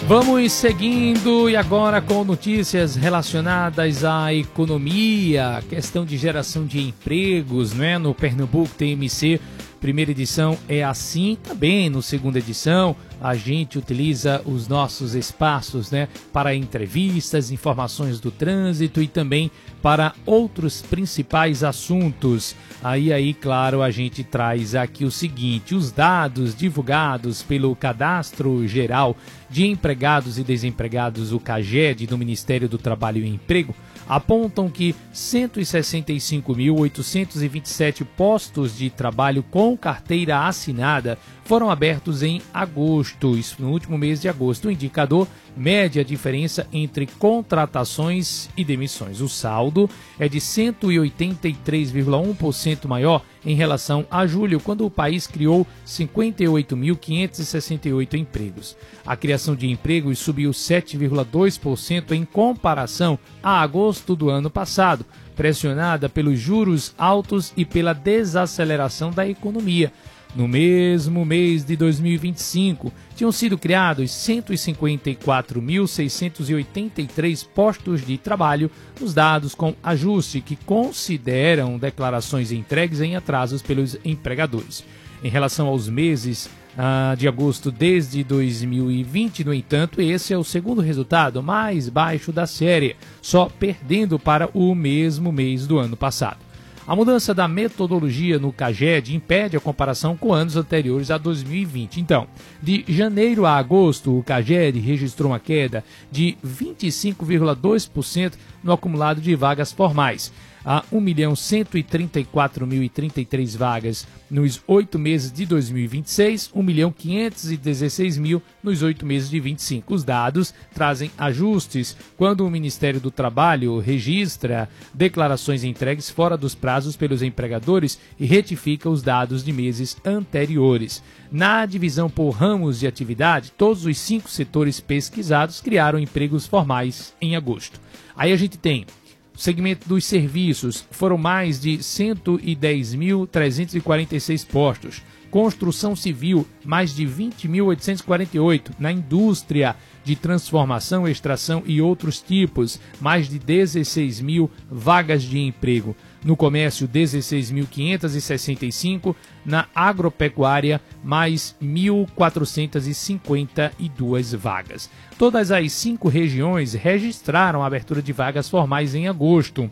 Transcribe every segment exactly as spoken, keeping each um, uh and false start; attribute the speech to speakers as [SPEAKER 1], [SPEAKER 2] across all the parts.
[SPEAKER 1] Vamos seguindo e agora com notícias relacionadas à economia, questão de geração de empregos, né? No Pernambuco T M C, primeira edição é assim, também no segunda edição a gente utiliza os nossos espaços, né, para entrevistas, informações do trânsito e também para outros principais assuntos. Aí, aí, claro, a gente traz aqui o seguinte: os dados divulgados pelo Cadastro Geral de Empregados e Desempregados, o CAGED, do Ministério do Trabalho e Emprego, apontam que cento e sessenta e cinco mil oitocentos e vinte e sete postos de trabalho com carteira assinada foram abertos em agosto, isso no último mês de agosto. O indicador mede a diferença entre contratações e demissões. O saldo é de cento e oitenta e três vírgula um por cento maior em relação a julho, quando o país criou cinquenta e oito mil quinhentos e sessenta e oito empregos. A criação de empregos subiu sete vírgula dois por cento em comparação a agosto do ano passado, pressionada pelos juros altos e pela desaceleração da economia. No mesmo mês de dois mil e vinte e cinco, tinham sido criados cento e cinquenta e quatro mil seiscentos e oitenta e três postos de trabalho, os dados com ajuste que consideram declarações entregues em atrasos pelos empregadores. Em relação aos meses ah, de agosto desde dois mil e vinte, no entanto, esse é o segundo resultado mais baixo da série, só perdendo para o mesmo mês do ano passado. A mudança da metodologia no CAGED impede a comparação com anos anteriores a dois mil e vinte. Então, de janeiro a agosto, o CAGED registrou uma queda de vinte e cinco vírgula dois por cento no acumulado de vagas formais, a um milhão cento e trinta e quatro mil e trinta e três vagas nos oito meses de dois mil e vinte e seis, um milhão quinhentos e dezesseis mil nos oito meses de vinte e cinco. Os dados trazem ajustes quando o Ministério do Trabalho registra declarações entregues fora dos prazos pelos empregadores e retifica os dados de meses anteriores. Na divisão por ramos de atividade, todos os cinco setores pesquisados criaram empregos formais em agosto. Aí a gente tem o segmento dos serviços, foram mais de cento e dez mil trezentos e quarenta e seis postos. Construção civil, mais de vinte mil oitocentos e quarenta e oito. Na indústria de transformação, extração e outros tipos, mais de dezesseis mil vagas de emprego. No comércio, dezesseis mil quinhentos e sessenta e cinco. Na agropecuária, mais mil quatrocentos e cinquenta e duas vagas. Todas as cinco regiões registraram a abertura de vagas formais em agosto.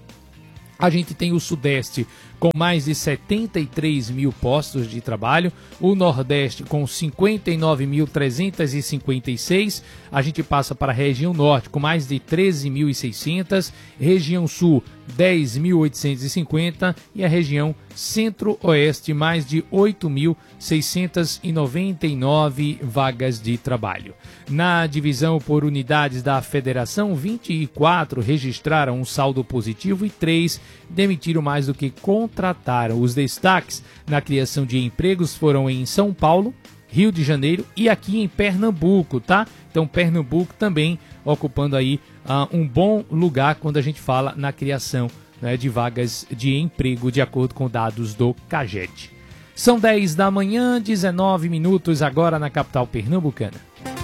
[SPEAKER 1] A gente tem o Sudeste com mais de setenta e três mil postos de trabalho, o Nordeste com cinquenta e nove mil trezentos e cinquenta e seis, a gente passa para a região Norte com mais de treze mil e seiscentos, região Sul dez mil oitocentos e cinquenta e a região Centro-Oeste mais de oito mil seiscentos e noventa e nove vagas de trabalho. Na divisão por unidades da Federação, vinte e quatro registraram um saldo positivo e três demitiram mais do que contrataram. Os destaques na criação de empregos foram em São Paulo, Rio de Janeiro e aqui em Pernambuco, tá? Então Pernambuco também ocupando aí uh, um bom lugar quando a gente fala na criação, né, de vagas de emprego, de acordo com dados do CAGED. São dez da manhã, dezenove minutos agora na capital pernambucana.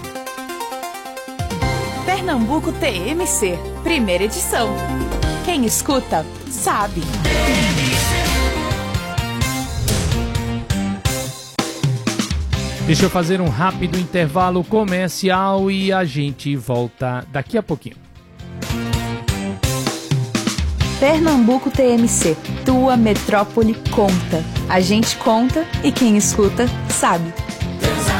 [SPEAKER 2] Pernambuco T M C, primeira edição. Quem escuta, sabe.
[SPEAKER 1] Deixa eu fazer um rápido intervalo comercial e a gente volta daqui a pouquinho.
[SPEAKER 2] Pernambuco T M C, tua metrópole conta. A gente conta e quem escuta, sabe.